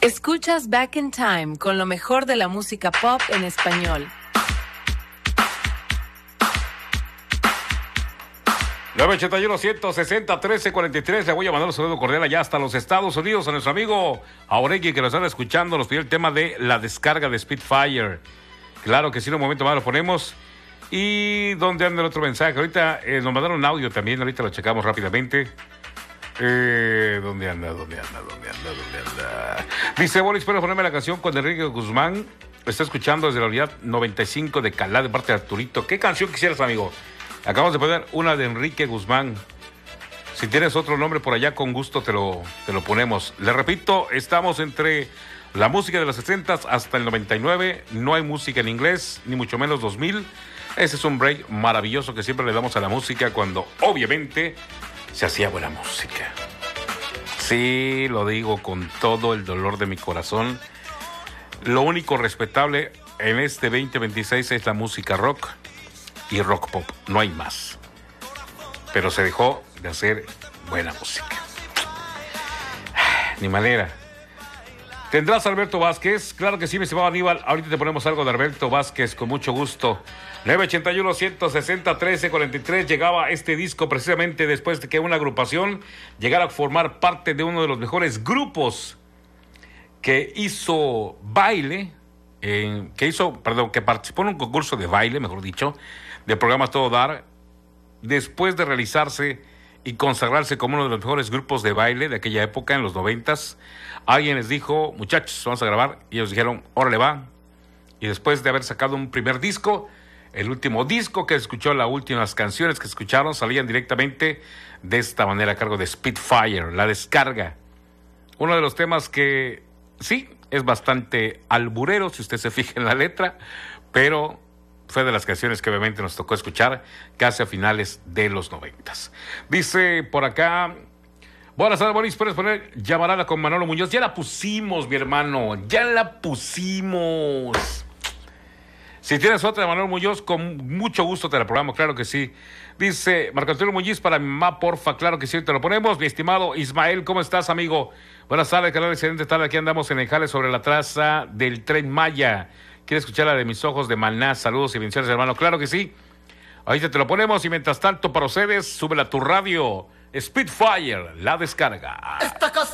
Escuchas Back in Time con lo mejor de la música pop en español. 981-160-1343. Le voy a mandar un saludo cordial allá hasta los Estados Unidos a nuestro amigo Auregui, que nos está escuchando. Nos pidió el tema de la descarga de Spitfire. Claro que sí, en un momento más lo ponemos. ¿Y dónde anda el otro mensaje? Ahorita nos mandaron un audio también, ahorita lo checamos rápidamente. ¿Dónde anda? Dice, Boris, ¿puedes ponerme la canción con Enrique Guzmán? Está escuchando desde la unidad 95 de Calá, de parte de Arturito. ¿Qué canción quisieras, amigo? Acabamos de poner una de Enrique Guzmán. Si tienes otro nombre por allá, con gusto te lo ponemos. Le repito, estamos entre la música de los 60 hasta el 99. No hay música en inglés, ni mucho menos 2000. Ese es un break maravilloso que siempre le damos a la música cuando, obviamente, se hacía buena música. Sí, lo digo con todo el dolor de mi corazón. Lo único respetable en este 2026 es la música rock y rock pop. No hay más. Pero se dejó de hacer buena música. Ni manera. ¿Tendrás a Alberto Vázquez? Claro que sí, mi estimado Aníbal. Ahorita te ponemos algo de Alberto Vázquez con mucho gusto. 981-160-1343. Llegaba este disco precisamente después de que una agrupación llegara a formar parte de uno de los mejores grupos que hizo baile, que participó en un concurso de baile, mejor dicho, del programa Todo Dar, después de realizarse y consagrarse como uno de los mejores grupos de baile de aquella época, en los 90s. Alguien les dijo, muchachos, vamos a grabar, y ellos dijeron, órale va. Y después de haber sacado un primer disco, el último disco que escuchó, las últimas canciones que escucharon salían directamente de esta manera a cargo de Spitfire, La Descarga. Uno de los temas que sí es bastante alburero, si usted se fija en la letra, pero fue de las canciones que obviamente nos tocó escuchar casi a finales de los 90s. Dice por acá, buenas tardes, Boris, ¿puedes poner Llamarada con Manolo Muñoz? Ya la pusimos, mi hermano, ya la pusimos. Si tienes otra de Manolo Muñoz, con mucho gusto te la programo, claro que sí. Dice Marco Antonio Muñiz, para mi mamá, porfa, claro que sí, te lo ponemos. Mi estimado Ismael, ¿cómo estás, amigo? Buenas tardes, canal, excelente tarde. Aquí andamos en el jale sobre la traza del Tren Maya. ¿Quieres escuchar la de Mis Ojos de Maná? Saludos y bendiciones, hermano. Claro que sí. Ahorita te lo ponemos y mientras tanto, para ustedes, súbela a tu radio. Spitfire, La Descarga.